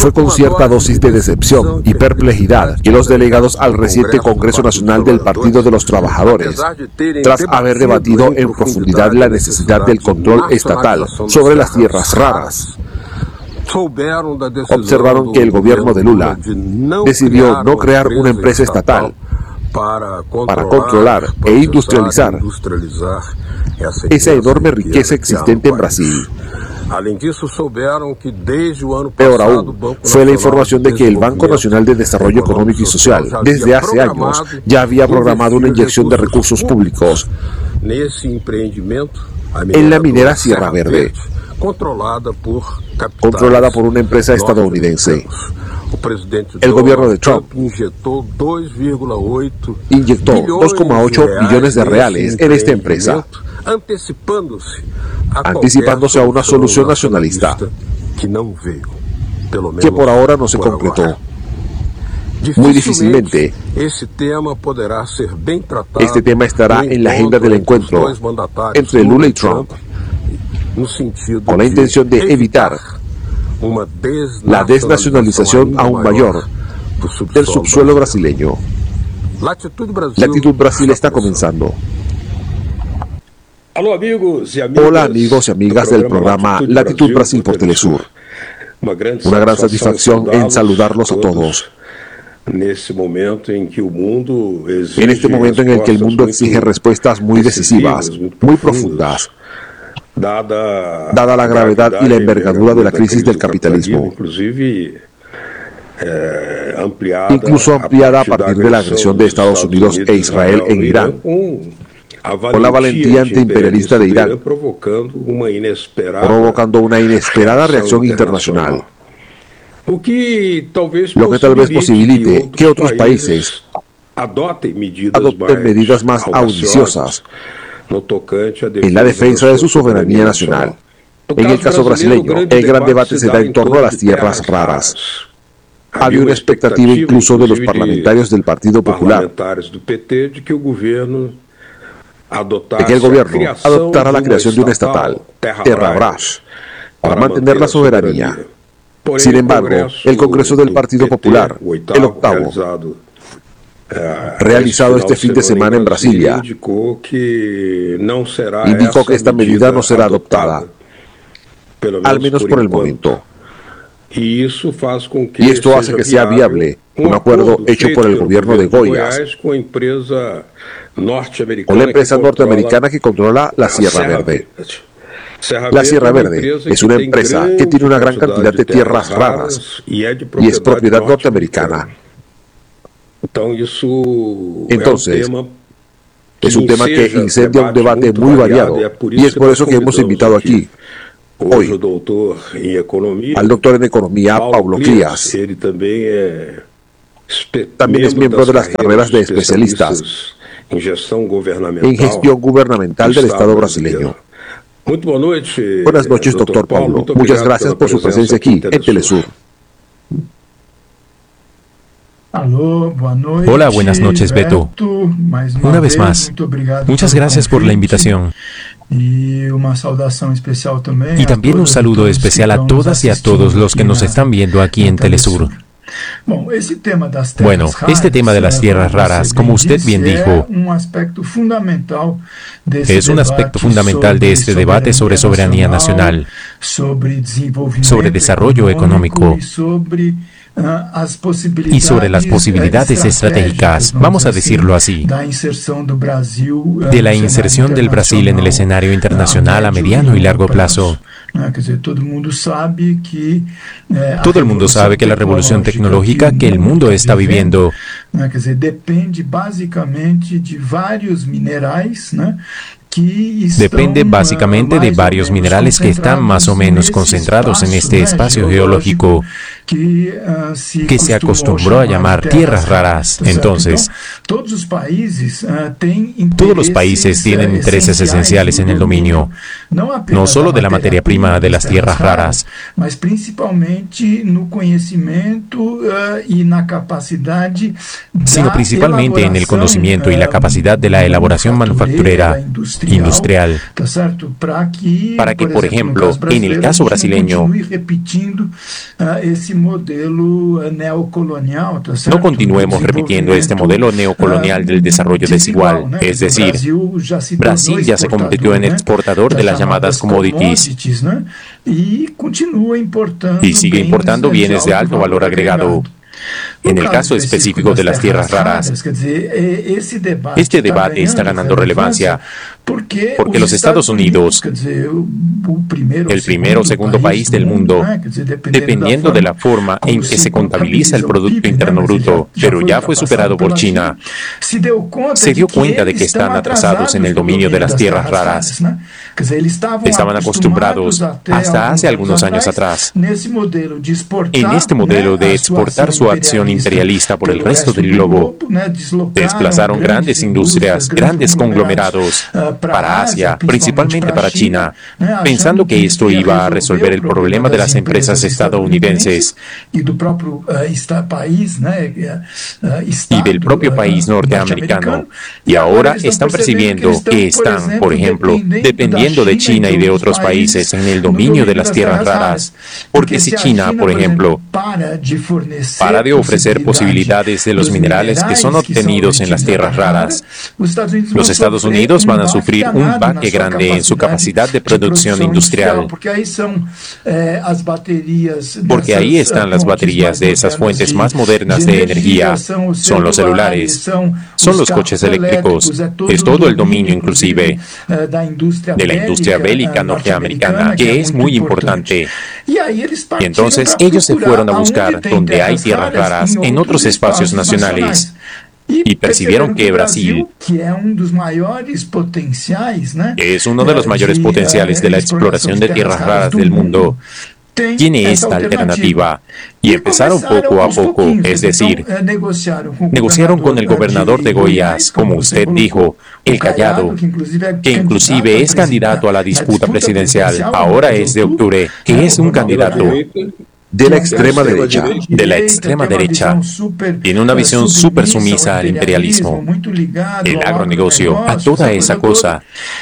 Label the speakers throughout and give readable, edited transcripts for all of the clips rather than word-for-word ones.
Speaker 1: Fue con cierta dosis de decepción y perplejidad que los delegados al reciente Congreso Nacional del Partido de los Trabajadores, tras haber debatido en profundidad la necesidad del control estatal sobre las tierras raras, observaron que el gobierno de Lula decidió no crear una empresa estatal para controlar e industrializar esa enorme riqueza existente en Brasil. Peor aún, fue la información de que el Banco Nacional de Desarrollo Económico y Social, desde hace años, ya había programado una inyección de recursos públicos en la minera Sierra Verde, controlada por una empresa estadounidense. El gobierno de Trump inyectó 2,8 billones de reales en esta empresa, anticipándose a una solución nacionalista que por ahora no se concretó. Muy difícilmente este tema estará en la agenda del encuentro entre Lula y Trump, con la intención de evitar la desnacionalización aún mayor del subsuelo brasileño. Latitud Brasil está comenzando. Hola amigos y amigas del programa Latitud Brasil por Telesur. Una gran satisfacción en saludarlos a todos. En este momento en el que el mundo exige respuestas muy decisivas, muy profundas, dada la gravedad y la envergadura de la crisis del capitalismo, incluso ampliada a partir de la agresión de Estados Unidos e Israel en Irán, con la valentía antiimperialista de Irán, provocando una inesperada reacción internacional, lo que tal vez posibilite que otros países adopten medidas más audiciosas en la defensa de su soberanía nacional. En el caso brasileño, el gran debate se da en torno a las tierras raras. Había una expectativa incluso de los parlamentarios del Partido Popular de que el gobierno adoptara la creación de una estatal, Terrabras, para mantener la soberanía. Sin embargo, el Congreso del Partido Popular, el octavo, realizado este fin de semana en Brasilia, indicó que esta medida no será adoptada, al menos por el momento. Y esto hace que sea viable un acuerdo hecho por el gobierno de Goiás con la empresa norteamericana que controla la Sierra Verde. La Sierra Verde es una empresa que tiene una gran cantidad de tierras raras y es propiedad norteamericana. Entonces, es un tema que incendia un debate muy variado y es por eso que hemos invitado aquí hoy al doctor en Economía, Paulo Crías. También es miembro de las carreras de especialistas en gestión gubernamental del Estado brasileño. Buenas noches, doctor Paulo. Muchas gracias por su presencia aquí en Telesur.
Speaker 2: Hola, buenas noches, Beto. Una vez más, muchas gracias por la invitación. Y también un saludo especial a todas y a todos los que nos están viendo aquí en Telesur. Bueno, este tema de las tierras raras, como usted bien dijo, es un aspecto fundamental de este debate sobre soberanía nacional, sobre desarrollo económico y sobre las posibilidades estratégicas, vamos a decirlo así, de la inserción del Brasil en el escenario internacional a mediano y largo plazo. Todo el mundo sabe que la revolución tecnológica que el mundo está viviendo depende básicamente de varios minerales que están más o menos concentrados en este espacio geológico que se acostumbró a llamar tierras raras. Entonces, todos los países tienen intereses esenciales en el dominio, no solo de la materia prima de las tierras raras, sino principalmente en el conocimiento y la capacidad de la elaboración manufacturera industrial, para que, por ejemplo, en el caso brasileño, No continuemos repitiendo este modelo neocolonial del desarrollo desigual, es decir, Brasil ya se convirtió en exportador de las llamadas commodities y sigue importando bienes de alto valor agregado. En el caso específico de las tierras raras, este debate está ganando relevancia porque los Estados Unidos, el primero o segundo país del mundo, dependiendo de la forma en que se contabiliza el Producto Interno Bruto, pero ya fue superado por China, se dio cuenta de que están atrasados en el dominio de las tierras raras. Estaban acostumbrados, hasta hace algunos años atrás, en este modelo de exportar su acción imperialista por el resto del globo. Desplazaron grandes industrias, grandes conglomerados para Asia, principalmente para China, pensando que esto iba a resolver el problema de las empresas estadounidenses y del propio país norteamericano. Y ahora están percibiendo que están, por ejemplo, dependiendo de China y de otros países en el dominio de las tierras raras. Porque si China, por ejemplo, para de ofrecer posibilidades de los minerales que son obtenidos en las tierras raras, los Estados Unidos van a sufrir un baque grande en su capacidad de producción industrial, porque ahí están las baterías de esas fuentes más modernas de energía, son los celulares, son los coches eléctricos, es todo el dominio inclusive de la industria bélica norteamericana, que es muy importante. Y entonces ellos se fueron a buscar donde hay tierras raras en otros espacios nacionales y percibieron que Brasil, que es uno de los mayores potenciales de la exploración de tierras raras del mundo, tiene esta alternativa. Y empezaron poco a poco, es decir, negociaron con el gobernador de Goiás, como usted dijo, el Callado, que inclusive es candidato a la disputa presidencial, ahora es de octubre, que es un candidato
Speaker 1: de la extrema derecha.
Speaker 2: De la extrema derecha. Tiene una visión súper sumisa al imperialismo, el agronegocio, a toda esa cosa.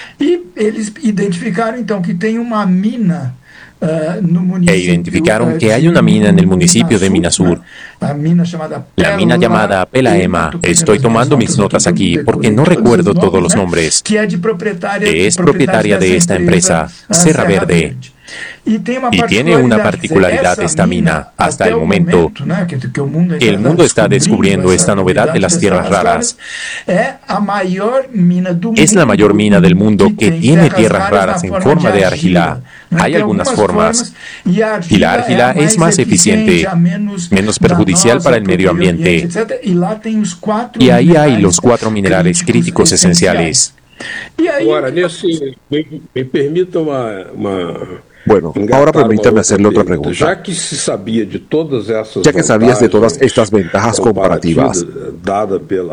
Speaker 2: E identificaron que hay una mina en el municipio de Minasur, la mina llamada Pelaema. Estoy tomando mis notas aquí porque no recuerdo todos los nombres, que es propietaria de esta empresa, Serra Verde. Y tiene una particularidad esta mina, hasta el momento. El mundo está descubriendo esta novedad de las tierras raras. Es la mayor mina del mundo que tiene tierras raras en forma de argila. Hay algunas formas, y la argila es más eficiente, menos perjudicial para el medio ambiente. Y ahí hay los 4 minerales críticos esenciales.
Speaker 1: Bueno, ahora permítame hacerle otra pregunta. Ya que sabías de todas estas ventajas comparativas